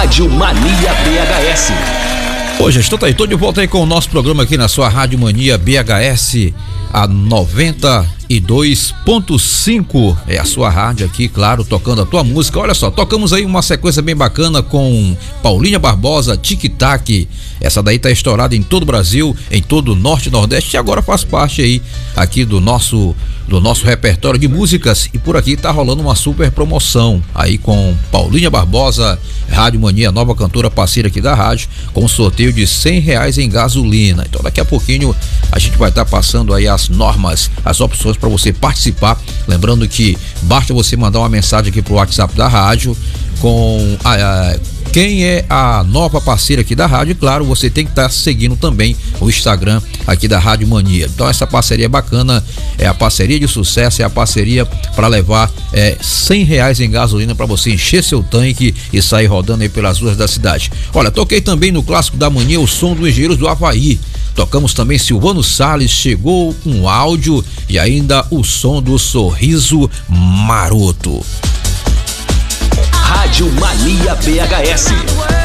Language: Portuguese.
Rádio Mania BHS. Hoje estou de volta aí com o nosso programa aqui na sua Rádio Mania BHS, a 92.5 é a sua rádio aqui, claro, tocando a tua música. Olha só, tocamos aí uma sequência bem bacana com Paulinha Barbosa, Tic Tac. Essa daí tá estourada em todo o Brasil, em todo o Norte e Nordeste, e agora faz parte aí aqui do nosso repertório de músicas. E por aqui tá rolando uma super promoção aí com Paulinha Barbosa, Rádio Mania, nova cantora parceira aqui da rádio, com um sorteio de R$100 em gasolina. Então daqui a pouquinho a gente vai estar passando aí as normas, as opções para você participar. Lembrando que basta você mandar uma mensagem aqui pro WhatsApp da rádio com quem é a nova parceira aqui da rádio. E claro, você tem que estar seguindo também o Instagram aqui da Rádio Mania. Então essa parceria é bacana, é a parceria de sucesso, é a parceria para levar R$100 em gasolina para você encher seu tanque e sair rodando aí pelas ruas da cidade. Olha, toquei também no clássico da Mania o som do Engenheiros do Havaí. Tocamos também Silvano Salles, Chegou um Áudio, e ainda o som do Sorriso Maroto. Rádio Mania BHS.